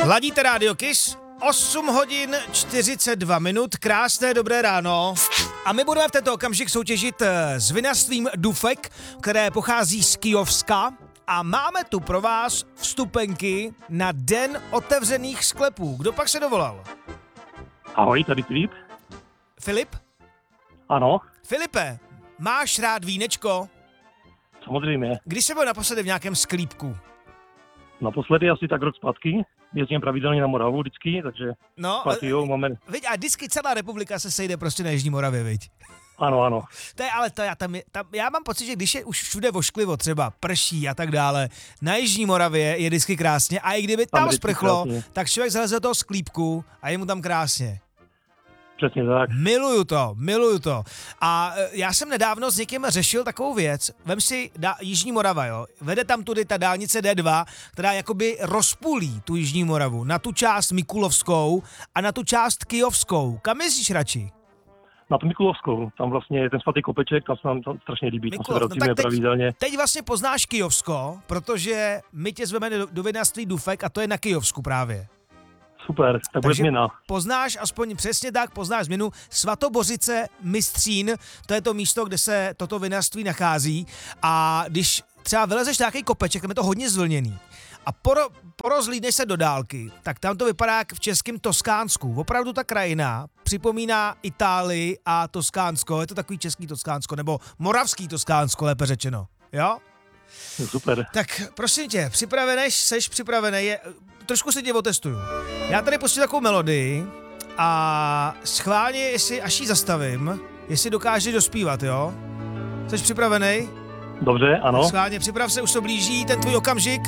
Ladíte Radio Kiss, 8 hodin 42 minut, krásné dobré ráno. A my budeme v tento okamžik soutěžit s vinařstvím Dufek, které pochází z Kyjovska. A máme tu pro vás vstupenky na Den otevřených sklepů. Kdo pak se dovolal? Ahoj, tady Filip. Filip? Ano. Filipe, máš rád vínečko? Samozřejmě. Kdy jsi byl naposledy v nějakém sklípku? Naposledy asi tak rok zpátky. Jezdím pravidelně na Moravu vždycky, takže zpátky máme. Viď, a vždycky celá republika se sejde prostě na Jižní Moravě, viď? Ano. To je, ale to já mám pocit, že když je už všude vošklivo, třeba prší a tak dále, na Jižní Moravě je vždycky krásně a i kdyby tam sprchlo, tak člověk zaleze do toho sklípku a je mu tam krásně. Přesně tak. Miluju to. A já jsem nedávno s někým řešil takovou věc. Vem si Jižní Morava, jo. Vede tam tudy ta dálnice D2, která jakoby rozpůlí tu Jižní Moravu na tu část Mikulovskou a na tu část Kyjovskou. Kam jezdíš radši? Na tu Mikulovskou, tam vlastně je ten svatý kopeček, tam se nám tam strašně líbí, tam se vracíme pravidelně. Teď vlastně poznáš Kyjovsko, protože my tě zveme do vinařství Dufek a to je na Kyjovsku právě. Super, tak bude změna. Poznáš aspoň přesně tak, poznáš změnu. Svatobořice Mystřín, to je to místo, kde se toto vinařství nachází a když třeba vylezeš nějaký kopeček, tam je to hodně zvlněný a porozhlídneš se do dálky, tak tam to vypadá jak v českém Toskánsku. Opravdu ta krajina připomíná Itálii a Toskánsko, je to takový český Toskánsko, nebo moravský Toskánsko, lépe řečeno, jo? Super. Tak prosím tě, seš připravený, trošku si tě otestuju. Já tady pustím takovou melodii a schválně, až ji zastavím, jestli dokážeš dospívat, jo? Jsi připravený? Dobře, ano. Schválně, připrav se, už se blíží ten tvůj okamžik.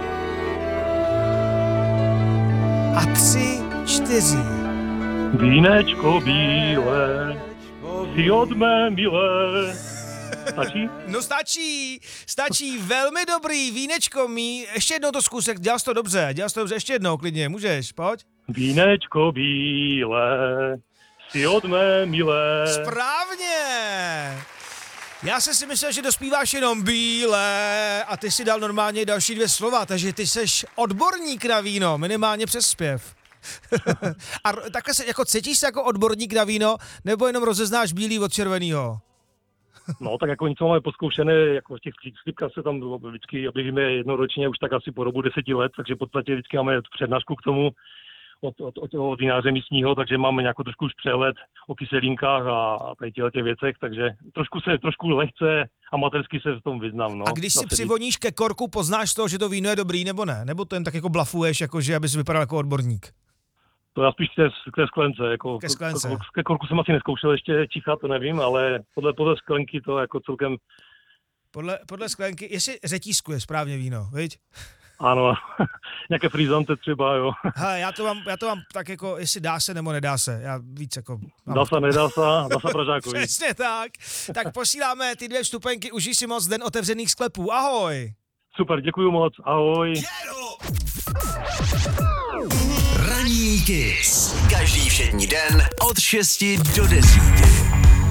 A 3, 4. Vínečko bílé, ty od mé milé. Stačí? No stačí, velmi dobrý, vínečko mý, ještě jednou to zkusek, dělal jsi to dobře, ještě jednou, klidně, můžeš, pojď. Vínečko bílé, si od mé milé. Správně! Já jsem si myslel, že dospíváš jenom bílé a ty si dal normálně další 2 slova, takže ty seš odborník na víno, minimálně přes zpěv. A takhle se, jako cítíš se jako odborník na víno, nebo jenom rozeznáš bílý od červenýho? No, tak jako něco máme poskoušené, jako v těch slípkách se tam vždycky obježíme jednoročně, už tak asi po dobu 10 let, takže v podstatě vždycky máme přednášku k tomu od vináře místního, takže máme nějakou trošku už přehled o kyselinkách a tady těch věcech, takže trošku lehce amatérsky se v tom vyznám. No. A když si přivoníš ke korku, poznáš to, že to víno je dobrý nebo ne? Nebo to jen tak jako blafuješ, jakože abys vypadal jako odborník? To já spíš k té sklence, jako ke korku jsem asi neskoušel ještě čichat, to nevím, ale podle sklenky to jako celkem... Podle sklenky, jestli řetízku je správně víno, viď? Ano, nějaké frizante třeba, jo. Hele, já to mám tak jako, jestli dá se nebo nedá se, já víc jako... Nedá se Pražákovi. Přesně tak. Tak posíláme ty 2 vstupenky, užij si moc Den otevřených sklepů, ahoj. Super, děkuju moc, ahoj. Ranní Kiss. Každý všední den od 6 do 10.